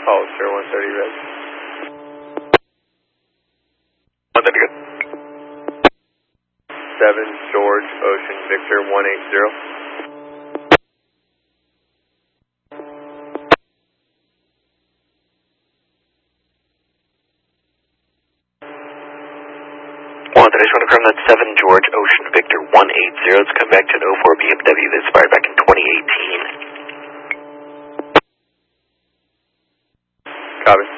Hollister 130 red. 130 good. 7 George Ocean Victor 180. I just want to confirm that 7 George Ocean Victor 180. It's come back to an 04 BMW that's fired back in 2018. Copy.